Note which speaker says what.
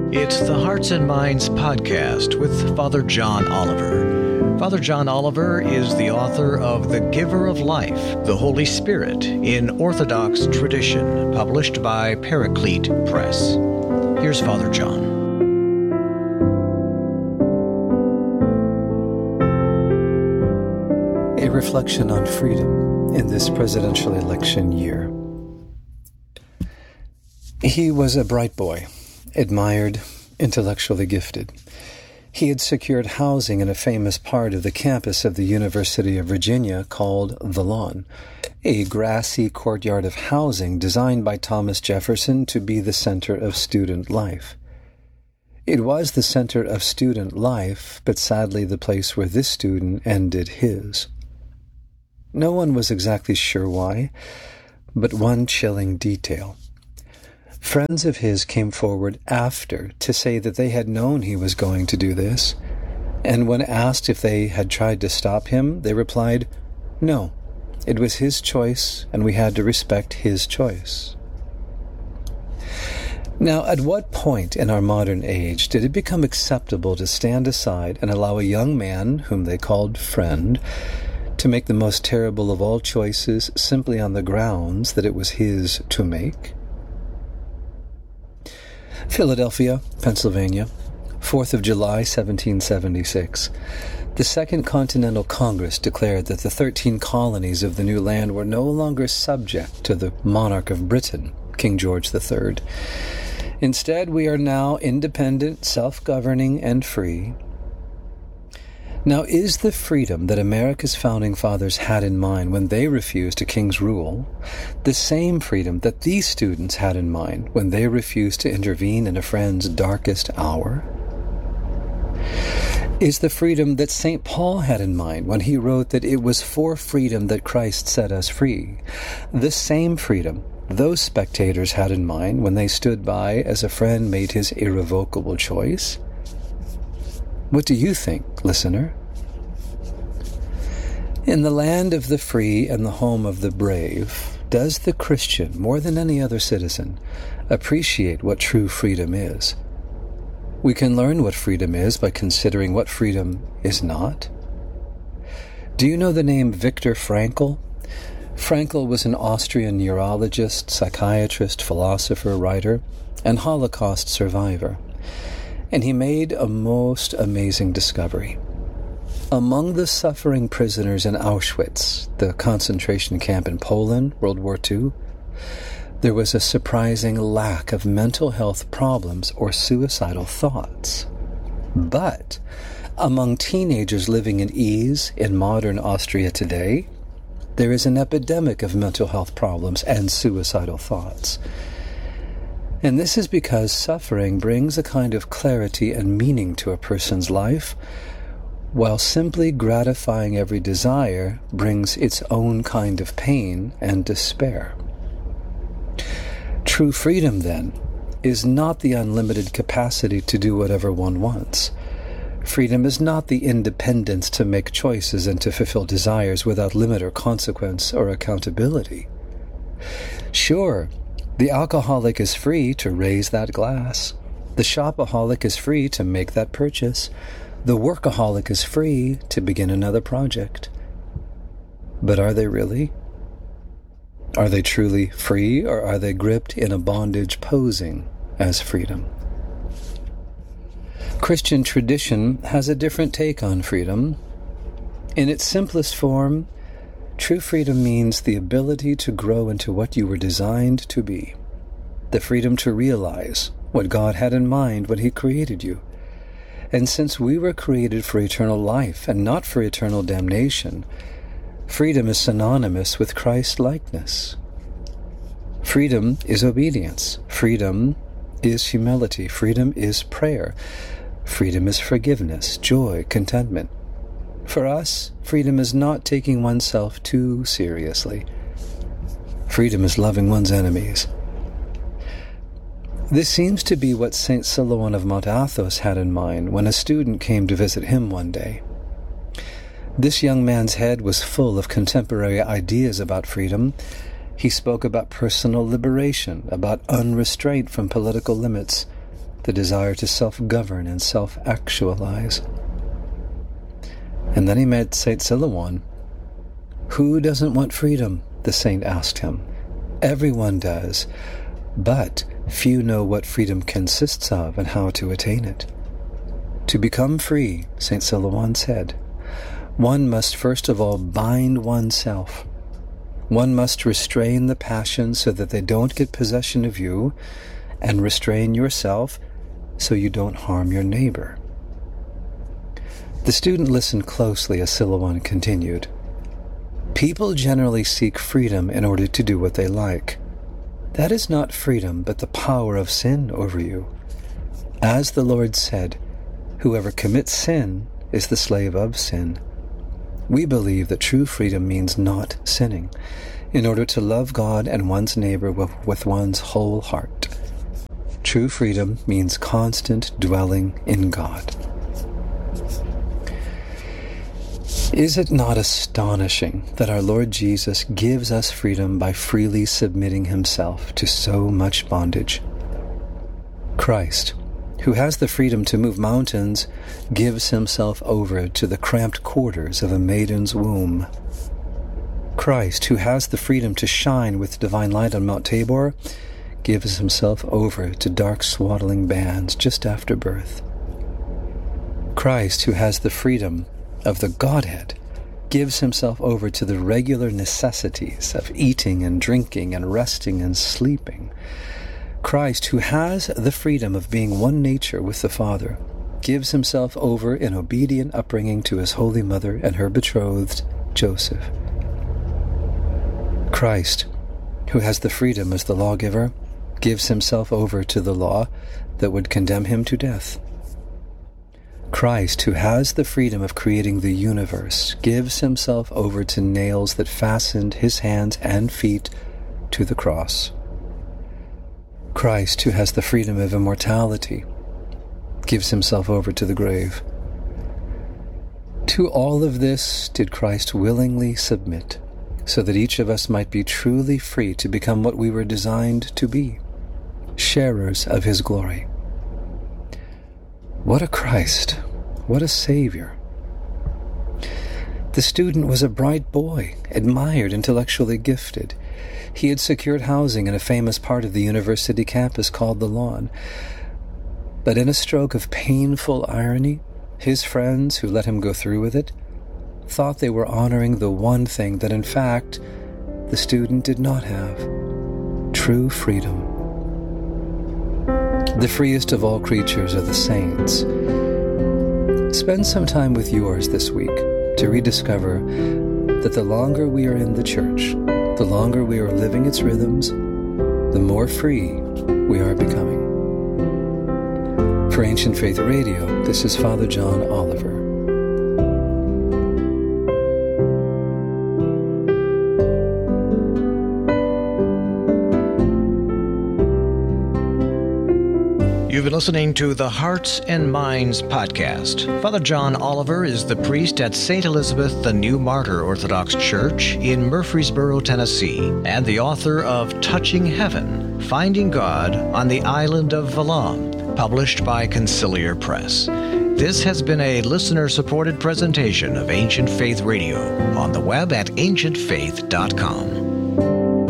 Speaker 1: It's the Hearts and Minds podcast with Father John Oliver. Father John Oliver is the author of The Giver of Life, the Holy Spirit in Orthodox Tradition, published by Paraclete Press. Here's Father John.
Speaker 2: A reflection on freedom in this presidential election year. He was a bright boy, admired, intellectually gifted. He had secured housing in a famous part of the campus of the University of Virginia called The Lawn, a grassy courtyard of housing designed by Thomas Jefferson to be the center of student life. It was the center of student life, but sadly the place where this student ended his. No one was exactly sure why, but one chilling detail. Friends of his came forward after to say that they had known he was going to do this, and when asked if they had tried to stop him, they replied, "No, it was his choice, and we had to respect his choice." Now, at what point in our modern age did it become acceptable to stand aside and allow a young man, whom they called friend, to make the most terrible of all choices simply on the grounds that it was his to make? Philadelphia, Pennsylvania, 4th of July, 1776. The Second Continental Congress declared that the 13 colonies of the new land were no longer subject to the monarch of Britain, King George III. Instead, we are now independent, self-governing, and free. Now, is the freedom that America's founding fathers had in mind when they refused a king's rule the same freedom that these students had in mind when they refused to intervene in a friend's darkest hour? Is the freedom that St. Paul had in mind when he wrote that it was for freedom that Christ set us free the same freedom those spectators had in mind when they stood by as a friend made his irrevocable choice? What do you think, listener? In the land of the free and the home of the brave, does the Christian, more than any other citizen, appreciate what true freedom is? We can learn what freedom is by considering what freedom is not. Do you know the name Viktor Frankl? Frankl was an Austrian neurologist, psychiatrist, philosopher, writer, and Holocaust survivor. And he made a most amazing discovery. Among the suffering prisoners in Auschwitz, the concentration camp in Poland, World War II, there was a surprising lack of mental health problems or suicidal thoughts. But among teenagers living in ease in modern Austria today, there is an epidemic of mental health problems and suicidal thoughts. And this is because suffering brings a kind of clarity and meaning to a person's life, while simply gratifying every desire brings its own kind of pain and despair. True freedom, then, is not the unlimited capacity to do whatever one wants. Freedom is not the independence to make choices and to fulfill desires without limit or consequence or accountability. Sure, the alcoholic is free to raise that glass. The shopaholic is free to make that purchase. The workaholic is free to begin another project. But are they really? Are they truly free, or are they gripped in a bondage posing as freedom? Christian tradition has a different take on freedom. In its simplest form, true freedom means the ability to grow into what you were designed to be, the freedom to realize what God had in mind when He created you. And since we were created for eternal life and not for eternal damnation, freedom is synonymous with Christ-likeness. Freedom is obedience. Freedom is humility. Freedom is prayer. Freedom is forgiveness, joy, contentment. For us, freedom is not taking oneself too seriously. Freedom is loving one's enemies. This seems to be what St. Silouan of Mount Athos had in mind when a student came to visit him one day. This young man's head was full of contemporary ideas about freedom. He spoke about personal liberation, about unrestraint from political limits, the desire to self-govern and self-actualize. And then he met St. Silouan. "Who doesn't want freedom?" the saint asked him. "Everyone does, but few know what freedom consists of and how to attain it." To become free, St. Silouan said, one must first of all bind oneself. One must restrain the passions so that they don't get possession of you, and restrain yourself so you don't harm your neighbor. The student listened closely as Silouan continued. "People generally seek freedom in order to do what they like. That is not freedom, but the power of sin over you. As the Lord said, whoever commits sin is the slave of sin. We believe that true freedom means not sinning, in order to love God and one's neighbor with one's whole heart. True freedom means constant dwelling in God." Is it not astonishing that our Lord Jesus gives us freedom by freely submitting himself to so much bondage? Christ, who has the freedom to move mountains, gives himself over to the cramped quarters of a maiden's womb. Christ, who has the freedom to shine with divine light on Mount Tabor, gives himself over to dark swaddling bands just after birth. Christ, who has the freedom of the Godhead, gives himself over to the regular necessities of eating and drinking and resting and sleeping. Christ, who has the freedom of being one nature with the Father, gives himself over in obedient upbringing to his Holy Mother and her betrothed, Joseph. Christ, who has the freedom as the lawgiver, gives himself over to the law that would condemn him to death. Christ, who has the freedom of creating the universe, gives himself over to nails that fastened his hands and feet to the cross. Christ, who has the freedom of immortality, gives himself over to the grave. To all of this did Christ willingly submit, so that each of us might be truly free to become what we were designed to be, sharers of his glory. What a Christ! What a Savior! The student was a bright boy, admired, intellectually gifted. He had secured housing in a famous part of the university campus called the Lawn. But in a stroke of painful irony, his friends, who let him go through with it, thought they were honoring the one thing that, in fact, the student did not have: true freedom. The freest of all creatures are the saints. Spend some time with yours this week to rediscover that the longer we are in the church, the longer we are living its rhythms, the more free we are becoming. For Ancient Faith Radio, this is Father John Oliver.
Speaker 1: You've been listening to the Hearts and Minds podcast. Father John Oliver is the priest at St. Elizabeth the New Martyr Orthodox Church in Murfreesboro, Tennessee, and the author of Touching Heaven, Finding God on the Island of Valum, published by Conciliar Press. This has been a listener-supported presentation of Ancient Faith Radio on the web at ancientfaith.com.